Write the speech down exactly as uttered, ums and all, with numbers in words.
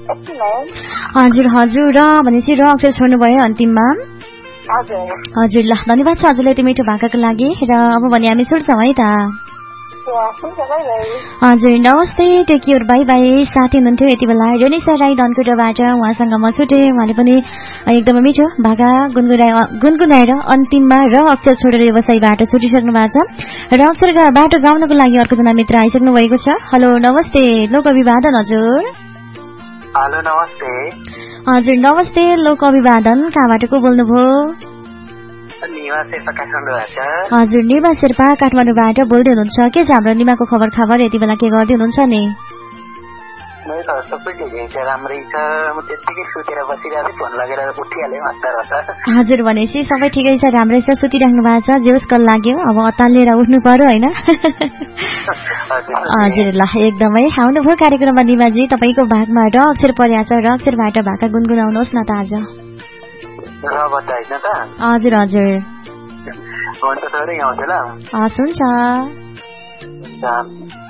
हजुर हजुर र भनेपछि र अक्षर छोड्नुभयो अन्तिममा हजुर हजुर ल धन्यवाद छ हजुरलाई त्यो मिठो भाकाको लागि र अब भने हामी छुट्छौँ है त हजुर नमस्ते टेक केयर बाई बाई साथी हुनुहुन्थ्यो यति बेला रेनिसा राई धनकुटाबाट उहाँसँग म छुटेँ उहाँले पनि एकदमै मिठो भाका गुनगुनाए गुनगुनाएर अन्तिममा र अक्षर छोडेर व्यवसायबाट छुटिसक्नु भएको छ र अक्षरबाट गाउनको लागि अर्को जना मित्र आइसक्नु भएको छ हेलो नमस्ते लोक अभिवादन हजुर हेलो नमस्ते हजुर नमस्ते लोक अभिवादन कहाँबाट को बोल्नुभयो हजुर निमा शेर्पा काठमाडौँबाट बोल्दै हुनुहुन्छ के छ हाम्रो निमाको खबर खबर यति बेला के गर्दै हुनुहुन्छ नि हजुर भनेपछि सबै ठिकै छ राम्रै छ सुतिराख्नु भएको छ जे होस् कल लाग्यो अब अतालिएर उठ्नु पर्यो होइन हजुर ल एकदमै आउनुभयो कार्यक्रममा निमाजी तपाईँको भागमा र अक्षर पर्या छ र अक्षरबाट भाका गुनगुनाउनुहोस् न त आज हजुर हजुर हस् हुन्छ